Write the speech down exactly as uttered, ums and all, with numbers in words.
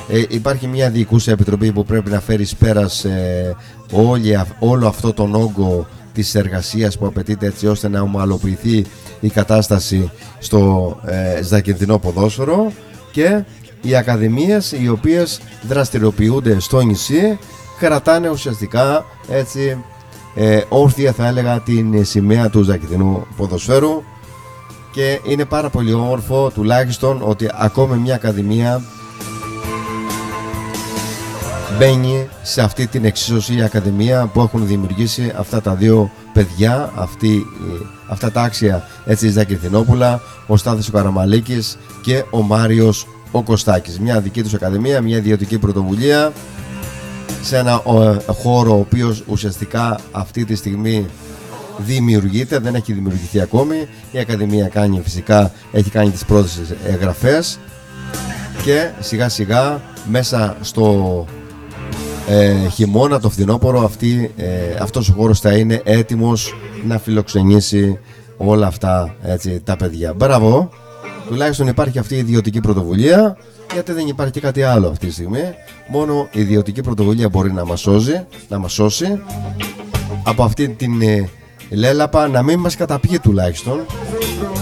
Ε, υπάρχει μια διοικούσα επιτροπή που πρέπει να φέρει πέρας ε, όλη, όλο αυτό τον όγκο της εργασίας που απαιτείται, έτσι ώστε να ομαλοποιηθεί η κατάσταση στο ε, ζακεντινό ποδόσφαιρο, και οι ακαδημίες οι οποίες δραστηριοποιούνται στο νησί κρατάνε ουσιαστικά, έτσι ε, όρθια, θα έλεγα, την σημαία του ζακεντινού ποδοσφαίρου. Και είναι πάρα πολύ όμορφο τουλάχιστον ότι ακόμη μια ακαδημία μπαίνει σε αυτή την εξίσωση, η ακαδημία που έχουν δημιουργήσει αυτά τα δύο παιδιά, αυτή, αυτά τα άξια, έτσι, Ζακυνθινόπουλα, ο Στάθης ο Καραμαλίκης και ο Μάριος ο Κωστάκης. Μια δική τους ακαδημία, μια ιδιωτική πρωτοβουλία σε ένα χώρο ο οποίος ουσιαστικά αυτή τη στιγμή δημιουργείται, δεν έχει δημιουργηθεί ακόμη. Η ακαδημία κάνει, φυσικά έχει κάνει τις πρώτες εγγραφές και σιγά σιγά μέσα στο ε, χειμώνα, το φθινόπωρο, αυτή, ε, αυτός ο χώρος θα είναι έτοιμος να φιλοξενήσει όλα αυτά, έτσι, τα παιδιά. Μπράβο, τουλάχιστον υπάρχει αυτή η ιδιωτική πρωτοβουλία, γιατί δεν υπάρχει και κάτι άλλο αυτή τη στιγμή. Μόνο η ιδιωτική πρωτοβουλία μπορεί να μας σώζει, να μας σώσει από αυτή την ε, λέλαπα, να μην μας καταπιεί τουλάχιστον.